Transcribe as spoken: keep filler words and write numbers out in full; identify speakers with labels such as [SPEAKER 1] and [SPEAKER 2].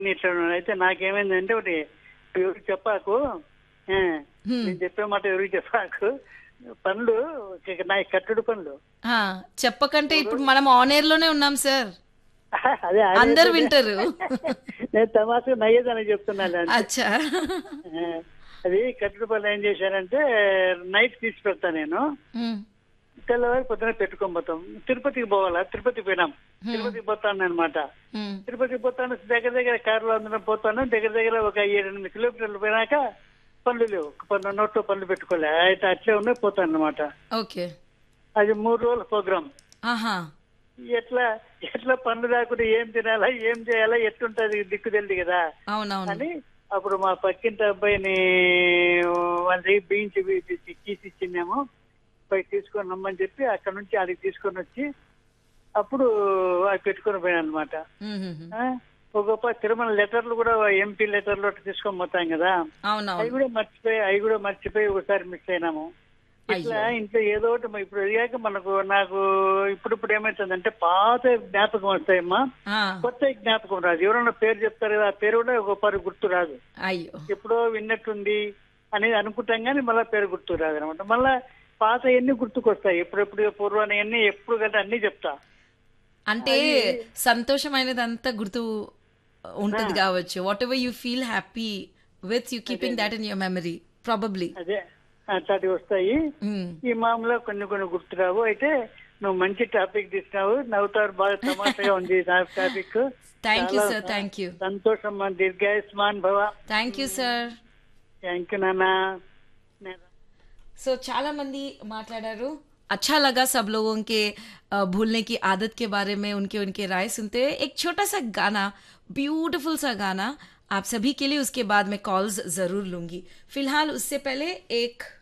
[SPEAKER 1] ఇట్లా ఉన్నాడు. అయితే నాకేమైందంటే ఒకటి ఎవరికి చెప్పాకు ఆ,
[SPEAKER 2] హ్మ్.
[SPEAKER 1] నేను చెప్పే మాట ఎవరికి చెప్పాకు పనులు ఇక నా కట్టుడు పనులు
[SPEAKER 2] ఆ! చెప్పకంటే ఇప్పుడు మనం ఆన్ ఎయిర్ లోనే ఉన్నాం సార్.
[SPEAKER 1] అదే
[SPEAKER 2] అందరు
[SPEAKER 1] ఆయన
[SPEAKER 2] వింటారు.
[SPEAKER 1] నేను తమాషా నయ్యేదని చెప్తున్నాను అంతే.
[SPEAKER 2] అచ్చా!
[SPEAKER 1] ఆ, అది కట్టుడు పనులు ఏం చేశారంటే నైట్ తీసి పెడతా నేను,
[SPEAKER 2] హ్మ్.
[SPEAKER 1] తెల్లవారి పొద్దున పెట్టుకొని పోతాం. తిరుపతికి పోవాలా, తిరుపతికి పోయినాం. తిరుపతికి పోతాను అనమాట.
[SPEAKER 2] హ్మ్.
[SPEAKER 1] తిరుపతికి పోతాను, దగ్గర దగ్గర కారులో అందరం పోతాను. దగ్గర దగ్గర ఒక ఏడు ఎనిమిది కిలోమీటర్లు పోయినాక పనులు లేవు, పన్ను నోట్లో పనులు పెట్టుకోలే, అయితే అట్లే ఉన్నాయి పోతాను అనమాట.
[SPEAKER 2] ఓకే.
[SPEAKER 1] అది మూడు రోజుల ప్రోగ్రామ్.
[SPEAKER 2] ఆహా!
[SPEAKER 1] ఎట్లా ఎట్లా పనులు రాకుండా ఏం తినాలా ఏం చేయాలా ఎట్లుంటది దిక్కు తెలియదు కదా
[SPEAKER 2] అవునవును.
[SPEAKER 1] అని అప్పుడు మా పక్కింటి అబ్బాయిని వాళ్ళ బీయించి కీసి ఇచ్చిందేమో, పోయి తీసుకొని రమ్మని చెప్పి అక్కడ నుంచి ఆడికి తీసుకొని వచ్చి అప్పుడు అవి పెట్టుకొని పోయాను అనమాట.
[SPEAKER 2] హుహుహు.
[SPEAKER 1] ఒక గొప్ప తిరుమల లెటర్లు కూడా ఎంపీ లెటర్లు అట్లా తీసుకొని పోతాం కదా, అవి
[SPEAKER 2] అవునవును.
[SPEAKER 1] కూడా మర్చిపోయి అవి కూడా మర్చిపోయి ఒకసారి మిస్ అయినాము. ఇట్లా
[SPEAKER 2] అయ్యో!
[SPEAKER 1] ఇంట్లో ఏదో ఒకటి మ- ఇప్పుడు అయ్యాక మనకు నాకు ఇప్పుడు ఇప్పుడు ఏమైతుందంటే పాత జ్ఞాపకం వస్తాయమ్మా,
[SPEAKER 2] ఆ!
[SPEAKER 1] కొత్త జ్ఞాపకం రాదు. ఎవరన్నా పేరు చెప్తారు కదా, ఆ పేరు కూడా ఒక్కొక్కరు గుర్తు రాదు.
[SPEAKER 2] అయ్యో!
[SPEAKER 1] ఎప్పుడో విన్నట్టుంది అనేది అనుకుంటాం కానీ మళ్ళీ పేరు గుర్తు రాదు అనమాట. మళ్ళా పాత ఎన్ని గుర్తుకొస్తాయి, ఎప్పుడెప్పుడు పూర్వాన్ని ఎన్ని ఎప్పుడు కదా అన్ని చెప్తా.
[SPEAKER 2] అంటే
[SPEAKER 1] అది
[SPEAKER 2] సంతోషమైనదంతా గుర్తు
[SPEAKER 1] ఆ,
[SPEAKER 2] ఉంటది గావచ్చు. Whatever you feel happy with you
[SPEAKER 1] అదే
[SPEAKER 2] keeping that in your memory probably.
[SPEAKER 1] అదే అట్లాంటివి వస్తాయి.
[SPEAKER 2] హ్మ్.
[SPEAKER 1] ఈ మామూలుగా కొన్ని కొన్ని గుర్తురావు. అయితే నువ్వు మంచి టాపిక్ తీసినావు, నవ్వుతారు, బాగా తమాషగా ఉంది ఈ టాపిక్.
[SPEAKER 2] థ్యాంక్ యూ
[SPEAKER 1] చాలా
[SPEAKER 2] సార్. Thank you.
[SPEAKER 1] సంతోషం, దీర్ఘాయుష్మాన్ భవ.
[SPEAKER 2] Thank you sir.
[SPEAKER 1] Thank you నాన్న.
[SPEAKER 2] सो చాలా మంది మాట్లాడారు. अच्छा लगा सब लोगों के अ, भूलने की आदत के बारे में उनके उनके राय सुनते हुए एक छोटा सा गाना, ब्यूटीफुल सा गाना आप सभी के लिए, उसके बाद मैं कॉल्स जरूर लूंगी. फिलहाल उससे पहले एक